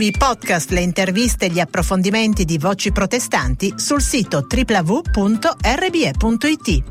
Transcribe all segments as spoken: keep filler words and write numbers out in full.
I podcast, le interviste e gli approfondimenti di Voci Protestanti sul sito w w w punto r b e punto i t.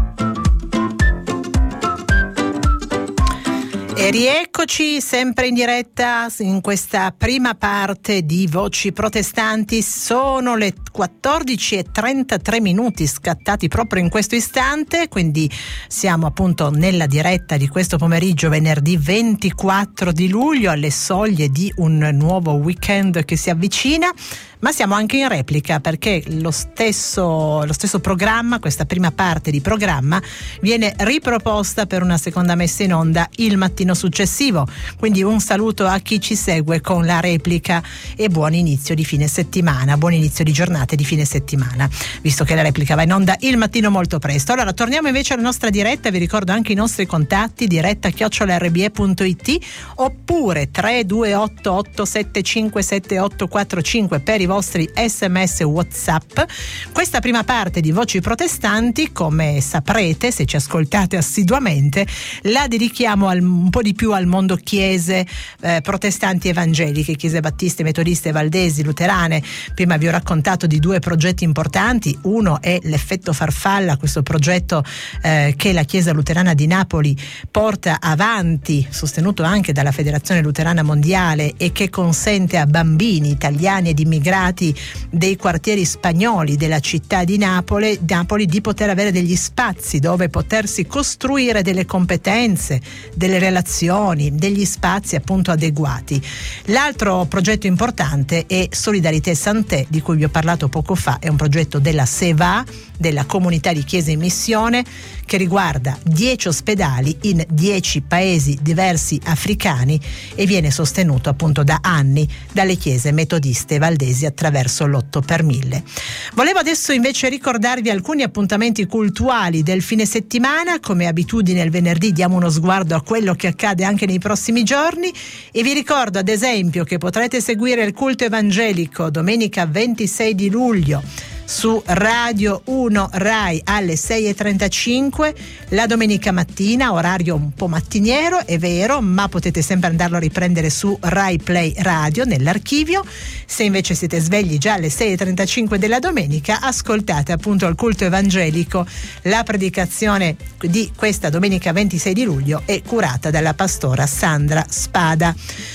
E rieccoci sempre in diretta in questa prima parte di Voci Protestanti. Sono le quattordici e trentatré minuti scattati proprio in questo istante, quindi siamo appunto nella diretta di questo pomeriggio venerdì ventiquattro di luglio, alle soglie di un nuovo weekend che si avvicina. Ma siamo anche in replica perché lo stesso, lo stesso programma, questa prima parte di programma, viene riproposta per una seconda messa in onda il mattino successivo. Quindi un saluto a chi ci segue con la replica e buon inizio di fine settimana, buon inizio di giornate di fine settimana, visto che la replica va in onda il mattino molto presto. Allora torniamo invece alla nostra diretta, vi ricordo anche i nostri contatti: diretta chiocciola r b e punto i t oppure tre due otto otto sette cinque sette otto quattro cinque per i vostri sms WhatsApp. Questa prima parte di Voci Protestanti, come saprete se ci ascoltate assiduamente, la dedichiamo al, un po' di più al mondo chiese eh, protestanti evangeliche, chiese battiste, metodiste, valdesi, luterane. Prima vi ho raccontato di due progetti importanti. Uno è l'effetto farfalla, questo progetto eh, che la Chiesa Luterana di Napoli porta avanti, sostenuto anche dalla Federazione Luterana Mondiale, e che consente a bambini italiani ed immigrati dei quartieri spagnoli della città di Napoli, Napoli di poter avere degli spazi dove potersi costruire delle competenze, delle relazioni, degli spazi appunto adeguati. L'altro progetto importante è Solidarité Santé, di cui vi ho parlato poco fa. È un progetto della SEVA, della Comunità di Chiese in Missione, che riguarda dieci ospedali in dieci paesi diversi africani e viene sostenuto appunto da anni dalle chiese metodiste e valdesi attraverso l'otto per mille. Volevo adesso invece ricordarvi alcuni appuntamenti cultuali del fine settimana. Come abitudine il venerdì diamo uno sguardo a quello che accade anche nei prossimi giorni e vi ricordo ad esempio che potrete seguire il culto evangelico domenica ventisei di luglio su Radio uno Rai alle sei e trentacinque, la domenica mattina, orario un po' mattiniero, è vero, ma potete sempre andarlo a riprendere su Rai Play Radio nell'archivio. Se invece siete svegli già alle sei e trentacinque della domenica, ascoltate appunto il culto evangelico. La predicazione di questa domenica ventisei di luglio è curata dalla pastora Sandra Spada.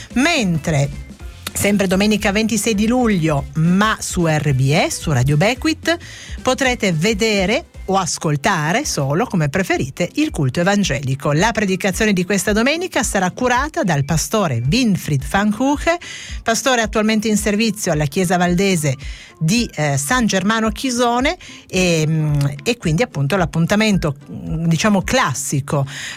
Mentre sempre domenica ventisei di luglio, ma su R B E, su Radio Bequit, potrete vedere o ascoltare solo, come preferite, il culto evangelico. La predicazione di questa domenica sarà curata dal pastore Winfried van Huche, pastore attualmente in servizio alla Chiesa Valdese di eh, San Germano Chisone, e, e quindi appunto l'appuntamento diciamo classico